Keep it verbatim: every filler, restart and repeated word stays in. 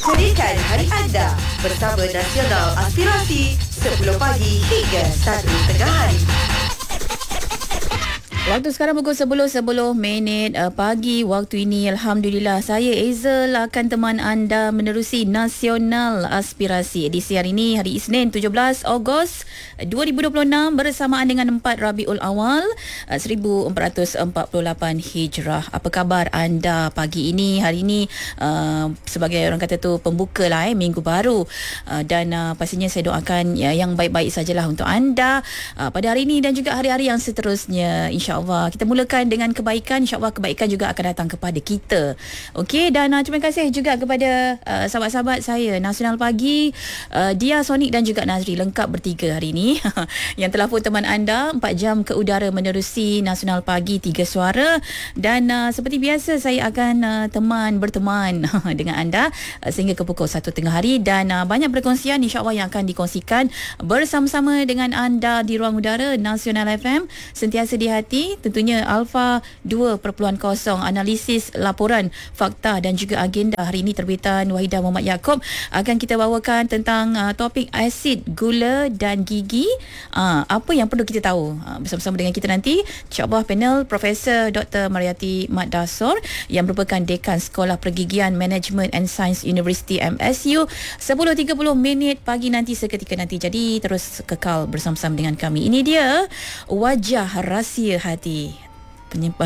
Jadikan hari anda bersama Nasional Aspirasi sepuluh pagi hingga satu tengah hari. Waktu sekarang pukul sebelas sepuluh minit uh, pagi waktu ini. Alhamdulillah, saya Ezel akan teman anda menerusi Nasional Aspirasi edisi hari ini, hari Isnin tujuh belas Ogos dua ribu dua puluh enam, bersamaan dengan empat Rabiul Awal uh, seribu empat ratus empat puluh lapan Hijrah. Apa khabar anda pagi ini? Hari ini uh, sebagai orang kata tu pembuka lah eh, minggu baru, uh, dan uh, pastinya saya doakan ya, yang baik-baik sajalah untuk anda uh, pada hari ini dan juga hari-hari yang seterusnya. InsyaAllah InsyaAllah kita mulakan dengan kebaikan. InsyaAllah kebaikan juga akan datang kepada kita. Okey, dan uh, terima kasih juga kepada uh, sahabat-sahabat saya Nasional Pagi, uh, Dia, Sonik dan juga Nazri, lengkap bertiga hari ini yang telah pun teman anda empat jam ke udara menerusi Nasional Pagi Tiga Suara. Dan uh, seperti biasa saya akan uh, teman berteman dengan anda uh, sehingga ke pukul satu tengah hari, dan uh, banyak perkongsian insyaAllah yang akan dikongsikan bersama-sama dengan anda di ruang udara Nasional F M. Sentiasa di hati tentunya Alpha dua titik kosong, analisis, laporan, fakta dan juga agenda hari ini terbitan Wahidah Muhammad Yaakob akan kita bawakan tentang uh, topik asid, gula dan gigi. Uh, apa yang perlu kita tahu? Uh, bersama-sama dengan kita nanti insyaAllah panel Profesor Doktor Mariati Mat Dasor yang merupakan Dekan Sekolah Pergigian Management and Science University M S U. Sepuluh tiga puluh minit pagi nanti seketika nanti. Jadi terus kekal bersama-sama dengan kami. Ini dia Wajah Rahsia Hati, penyimpan